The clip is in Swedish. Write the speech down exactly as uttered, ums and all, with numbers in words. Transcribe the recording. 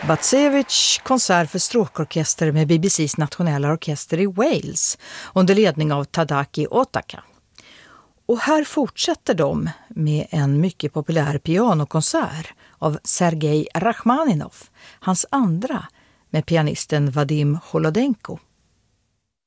Batsevich konsert för stråkorkester med B B C:s nationella orkester i Wales under ledning av Tadaki Otaka. Och här fortsätter de med en mycket populär pianokonsert av Sergej Rachmaninov, hans andra med pianisten Vadim Holodenko.